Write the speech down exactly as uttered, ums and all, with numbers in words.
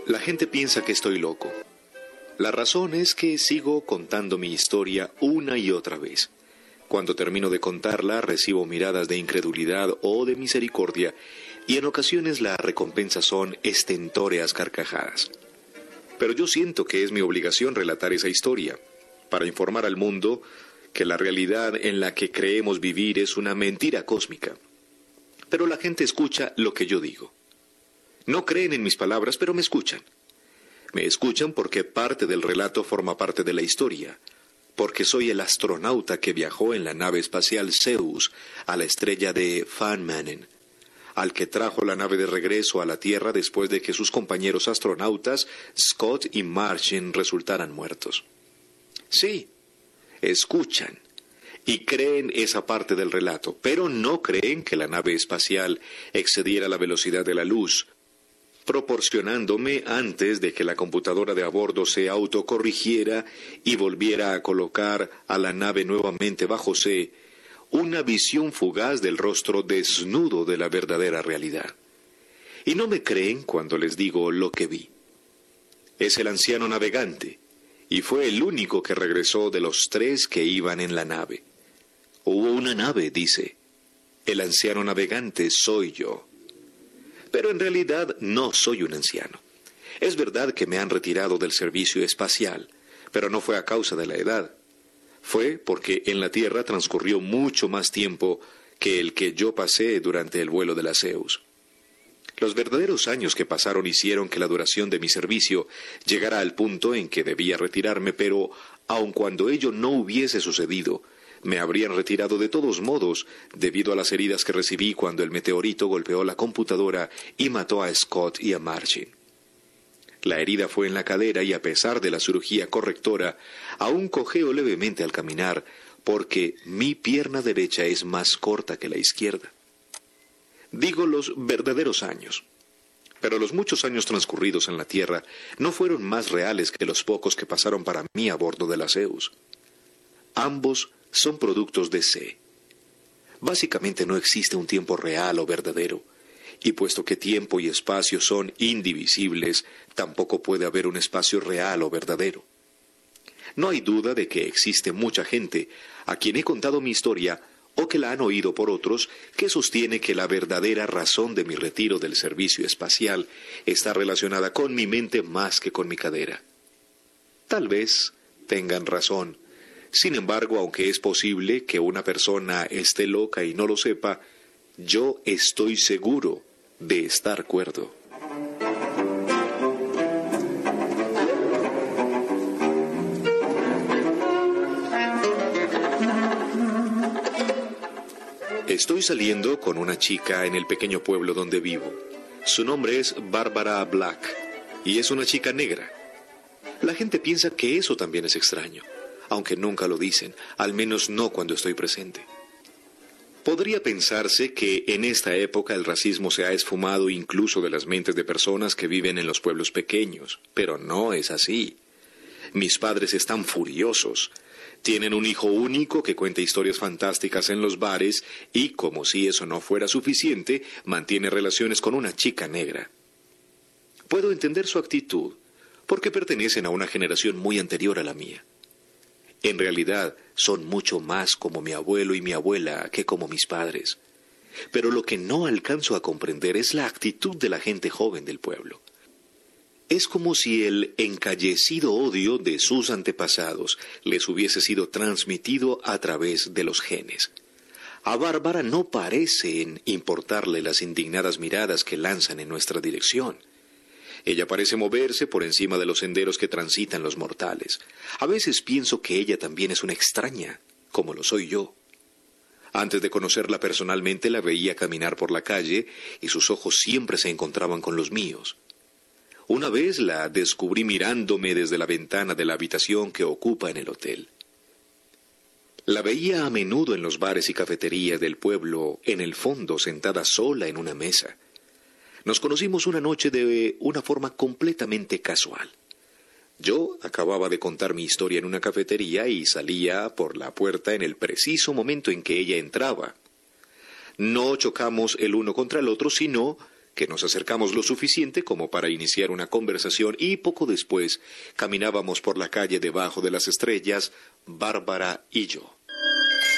La gente piensa que estoy loco. La razón es que sigo contando mi historia una y otra vez. Cuando termino de contarla, recibo miradas de incredulidad o de misericordia, y en ocasiones la recompensa son estentóreas carcajadas. Pero yo siento que es mi obligación relatar esa historia, para informar al mundo que la realidad en la que creemos vivir es una mentira cósmica. Pero la gente escucha lo que yo digo. No creen en mis palabras, pero me escuchan. Me escuchan porque parte del relato forma parte de la historia, porque soy el astronauta que viajó en la nave espacial Zeus a la estrella de Van Manen, al que trajo la nave de regreso a la Tierra después de que sus compañeros astronautas, Scott y Martian, resultaran muertos. Sí, escuchan y creen esa parte del relato, pero no creen que la nave espacial excediera la velocidad de la luz, proporcionándome, antes de que la computadora de a bordo se autocorrigiera y volviera a colocar a la nave nuevamente bajo C, una visión fugaz del rostro desnudo de la verdadera realidad. Y no me creen cuando les digo lo que vi. Es el anciano navegante, y fue el único que regresó de los tres que iban en la nave. Hubo una nave, dice. El anciano navegante soy yo. Pero en realidad no soy un anciano. Es verdad que me han retirado del servicio espacial, pero no fue a causa de la edad. Fue porque en la Tierra transcurrió mucho más tiempo que el que yo pasé durante el vuelo de la Zeus. Los verdaderos años que pasaron hicieron que la duración de mi servicio llegara al punto en que debía retirarme, pero aun cuando ello no hubiese sucedido, me habrían retirado de todos modos debido a las heridas que recibí cuando el meteorito golpeó la computadora y mató a Scott y a Martian. La herida fue en la cadera y a pesar de la cirugía correctora, aún cojeo levemente al caminar porque mi pierna derecha es más corta que la izquierda. Digo los verdaderos años. Pero los muchos años transcurridos en la Tierra no fueron más reales que los pocos que pasaron para mí a bordo de la Zeus. Ambos son productos de C. Básicamente no existe un tiempo real o verdadero, y puesto que tiempo y espacio son indivisibles, tampoco puede haber un espacio real o verdadero. No hay duda de que existe mucha gente a quien he contado mi historia o que la han oído por otros, que sostiene que la verdadera razón de mi retiro del servicio espacial está relacionada con mi mente más que con mi cadera. Tal vez tengan razón. Sin embargo, aunque es posible que una persona esté loca y no lo sepa, yo estoy seguro de estar cuerdo. Estoy saliendo con una chica en el pequeño pueblo donde vivo. Su nombre es Barbara Black y es una chica negra. La gente piensa que eso también es extraño, aunque nunca lo dicen, al menos no cuando estoy presente. Podría pensarse que en esta época el racismo se ha esfumado incluso de las mentes de personas que viven en los pueblos pequeños, pero no es así. Mis padres están furiosos. Tienen un hijo único que cuenta historias fantásticas en los bares y, como si eso no fuera suficiente, mantiene relaciones con una chica negra. Puedo entender su actitud, porque pertenecen a una generación muy anterior a la mía. En realidad, son mucho más como mi abuelo y mi abuela que como mis padres. Pero lo que no alcanzo a comprender es la actitud de la gente joven del pueblo. Es como si el encallecido odio de sus antepasados les hubiese sido transmitido a través de los genes. A Bárbara no parecen importarle las indignadas miradas que lanzan en nuestra dirección. Ella parece moverse por encima de los senderos que transitan los mortales. A veces pienso que ella también es una extraña, como lo soy yo. Antes de conocerla personalmente la veía caminar por la calle y sus ojos siempre se encontraban con los míos. Una vez la descubrí mirándome desde la ventana de la habitación que ocupa en el hotel. La veía a menudo en los bares y cafeterías del pueblo, en el fondo, sentada sola en una mesa. Nos conocimos una noche de una forma completamente casual. Yo acababa de contar mi historia en una cafetería y salía por la puerta en el preciso momento en que ella entraba. No chocamos el uno contra el otro, sino que nos acercamos lo suficiente como para iniciar una conversación y poco después caminábamos por la calle debajo de las estrellas, Bárbara y yo.